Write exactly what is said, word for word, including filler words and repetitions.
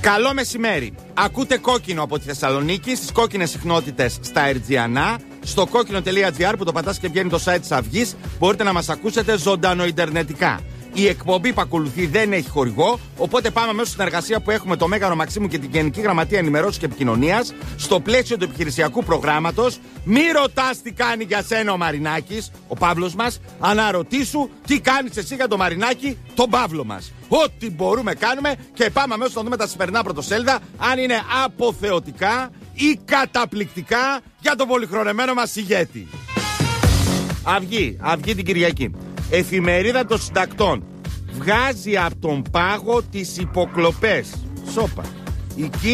Καλό μεσημέρι. Ακούτε Κόκκινο από τη Θεσσαλονίκη, στις κόκκινες συχνότητες στα Ερτζιανά, στο κόκκινο τελεία τζι άρ που το πατάς και βγαίνει το site της Αυγής. Μπορείτε να μας ακούσετε ζωντανοιντερνετικά. Η εκπομπή που ακολουθεί δεν έχει χορηγό, οπότε πάμε μέσω στην εργασία που έχουμε το Μέγαρο Μαξίμου και την Γενική Γραμματεία Ενημερώσεως και Επικοινωνίας, στο πλαίσιο του επιχειρησιακού προγράμματος. Μη ρωτάς τι κάνει για σένα ο Μαρινάκης, ο Παύλος μας, αναρωτήσου τι κάνεις εσύ για το Μαρινάκη, τον Παύλο μας. Ό,τι μπορούμε κάνουμε και πάμε αμέσως να δούμε τα σημερινά πρωτοσέλιδα, αν είναι αποθεωτικά ή καταπληκτικά για τον πολυχρονεμένο μας ηγέτη. Αυγή, Αυγή την Κυριακή. Εφημερίδα των Συντακτών. Βγάζει από τον πάγο τις υποκλοπές. Σόπα. Η